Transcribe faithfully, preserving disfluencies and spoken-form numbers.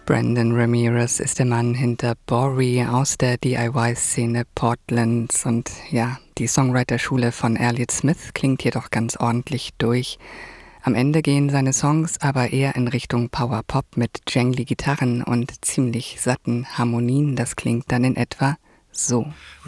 Brandon Ramirez ist der Mann hinter Bory aus der D I Y-Szene Portlands und ja, die Songwriter-Schule von Elliott Smith klingt hier doch ganz ordentlich durch. Am Ende gehen seine Songs aber eher in Richtung Power-Pop mit jangly Gitarren und ziemlich satten Harmonien. Das klingt dann in etwa so.